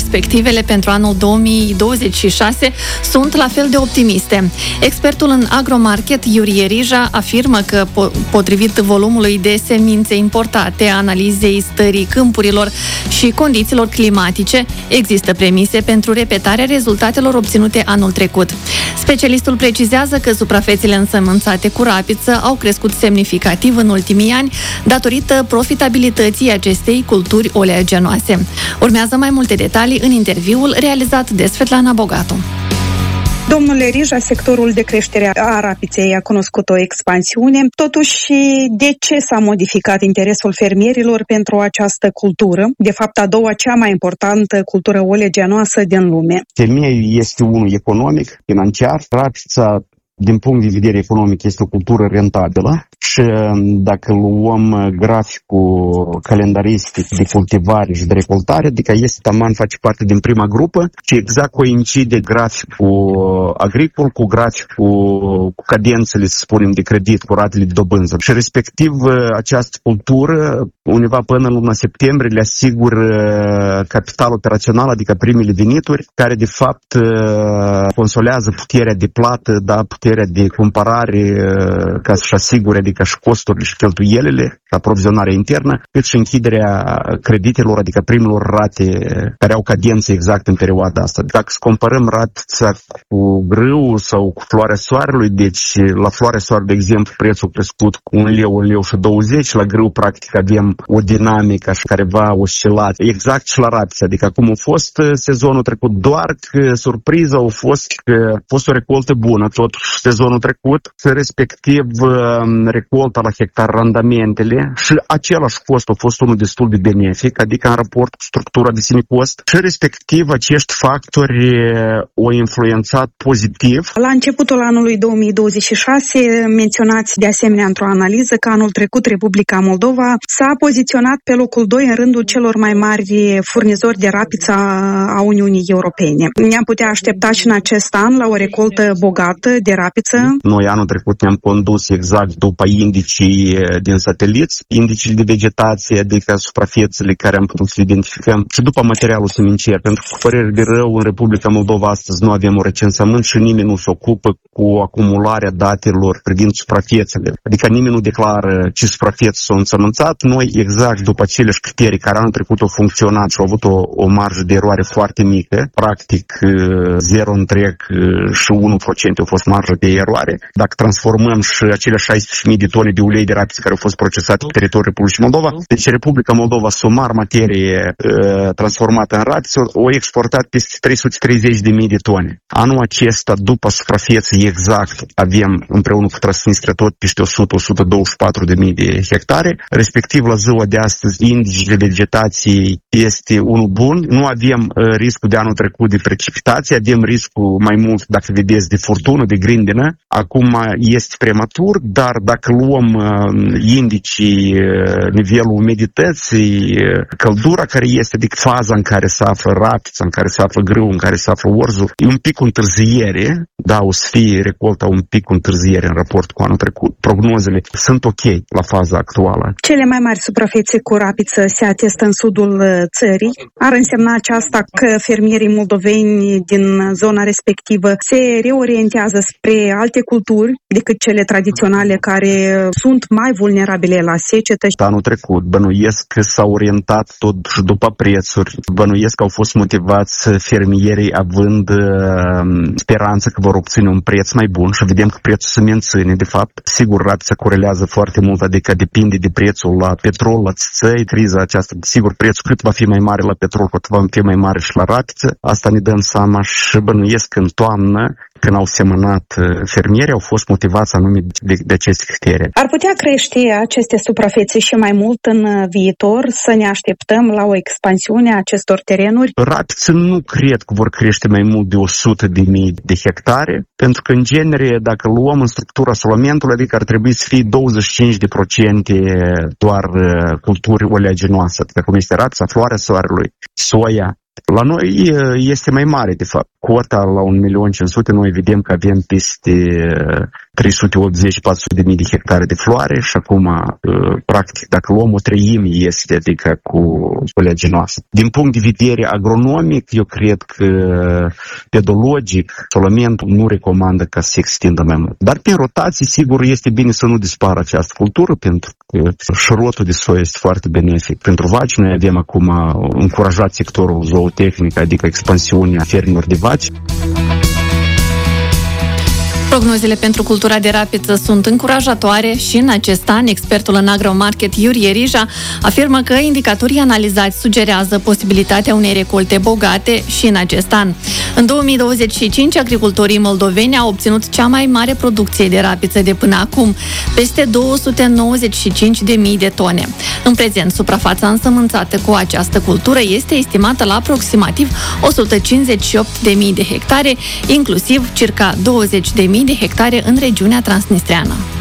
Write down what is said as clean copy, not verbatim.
perspectivele pentru anul 2026 sunt la fel de optimiste. Expertul în agromarket, Iurie Rija, afirmă că, potrivit volumului de semințe importate, analizei stării câmpurilor și condițiilor climatice, există premise pentru repetarea rezultatelor obținute anul trecut. Specialistul precizează că suprafețele însămânțate cu rapiță au crescut semnificativ în ultimii ani datorită profitabilității acestei culturi oleaginoase. Urmează mai multe detalii în interviul realizat de Svetlana Bogatu. Domnule Rija, sectorul de creștere a rapiței a cunoscut o expansiune. Totuși, de ce s-a modificat interesul fermierilor pentru această cultură? De fapt, a doua cea mai importantă cultură oleaginoasă din lume. Temeiul este unul economic, financiar. Rapița, din punct de vedere economic, este o cultură rentabilă și dacă luăm graficul calendaristic de cultivare și de recoltare, adică este taman face parte din prima grupă și exact coincide graficul agricol cu graficul cu cadențele, să spunem, de credit, cu ratele de dobândă. Și respectiv această cultură, undeva până în luna septembrie, le asigură capital operațional, adică primele venituri, care de fapt consolează puterea de plată, da, puterea de cumpărare ca să-și asigure, adică și costurile și cheltuielile, aprovizionarea internă, cât și închiderea creditelor, adică primelor rate care au cadență exact în perioada asta. Dacă să comparăm rata cu grâu sau cu floarea soarelui, deci la floarea soarelui, de exemplu, prețul a crescut cu 1 leu și 20, la grâu practic avem o dinamică și care va oscila exact și la rapiță. Adică acum a fost sezonul trecut, doar că surpriza a fost că a fost o recoltă bună, tot sezonul trecut, respectiv recolta la hectar, randamentele și același cost a fost unul destul de benefic, adică în raport cu structura de sine cost și respectiv acești factori au influențat pozitiv. La începutul anului 2026 menționați de asemenea într-o analiză că anul trecut Republica Moldova s-a poziționat pe locul 2 în rândul celor mai mari furnizori de rapiță a Uniunii Europene. Ne-am putea aștepta și în acest an la o recoltă bogată de rapiță? Noi anul trecut ne-am condus exact după indicii din sateliți, indicii de vegetație, adică suprafețele care am putut să identificăm și după materialul semințier. Pentru că, cu părere de rău, în Republica Moldova astăzi nu avem un recensământ și nimeni nu se ocupă cu acumularea datelor privind suprafețele. Adică nimeni nu declară ce suprafețe s-au însămânțat. Noi, exact după aceleși criterii care anul trecut au funcționat și au avut o marjă de eroare foarte mică, practic 0 întreg și 1% a fost marjă de eroare. Dacă transformăm și acele 16.000 de tone de ulei de rapiță care au fost procesate pe teritoriul Republicii Moldova, deci Republica Moldova, sumar materie transformată în rapiță, o exportat peste 330.000 de tone. Anul acesta, după suprafeță exact, avem împreună cu Transnistria tot peste 100-124.000 de hectare, respectiv la ziua de astăzi indicele vegetației este unul bun, nu avem riscul de anul trecut de precipitație, avem riscul mai mult, dacă vedeți, de furtună, de grindină. Acum este prematur, dar dacă luăm indicii, nivelul umidității, căldura care este, adică faza în care se află rapița, în care se află grâu, în care se află orzul, e un pic întârziere, da, o să fie recolta un pic întârziere în raport cu anul trecut. Prognozele sunt ok la faza actuală. Cele mai mari suprafețe cu rapiță se atestă în sudul țării. Ar însemna aceasta că fermierii moldoveni din zona respectivă se reorientează spre alte culturi decât cele tradiționale care sunt mai vulnerabile la secetă? Anul trecut bănuiesc că s-au orientat tot și după prețuri. Bănuiesc că au fost motivați fermierii având speranță că vor obține un preț mai bun și vedem că prețul se menține. De fapt, sigur, rapița corelează foarte mult, adică depinde de prețul la petrol, la țiței, criza aceasta. Sigur, prețul cât va fi mai mare la petrol, cât va fi mai mare și la rapiță. Asta ne dăm seama și bănuiesc că în toamnă, când au semănat fermierii, au fost motivați anume de aceste criterii. Ar putea crește aceste suprafețe și mai mult în viitor, să ne așteptăm la o expansiune a acestor terenuri? Rapiță nu cred că vor crește mai mult de 100.000 de hectare, pentru că, în genere, dacă luăm în structura solamentului, adică ar trebui să fie 25% doar culturi oleaginoase, adică cum este rapița, floarea soarelui, soia, La noi este mai mare, de fapt. Cota la 1.500.000, noi vedem că avem peste 380-400.000 de hectare de floare și acum, practic, dacă luăm o treime este, adică cu legea noastră. Din punct de vedere agronomic, eu cred că pedologic, solamentul nu recomandă ca să se extindă mai mult. Dar prin rotație, sigur, este bine să nu dispară această cultură, pentru că șrotul de soi este foarte benefic. Pentru vaci, noi avem acum încurajat sectorul zootehnic, adică expansiunea fermelor de vaci. Prognozele pentru cultura de rapiță sunt încurajatoare și în acest an expertul în agromarket Iurie Rija afirmă că indicatorii analizați sugerează posibilitatea unei recolte bogate și în acest an. În 2025, agricultorii moldoveni au obținut cea mai mare producție de rapiță de până acum, peste 295.000 de tone. În prezent, suprafața însămânțată cu această cultură este estimată la aproximativ 158.000 de hectare, inclusiv circa 20.000 de hectare în regiunea transnistreană.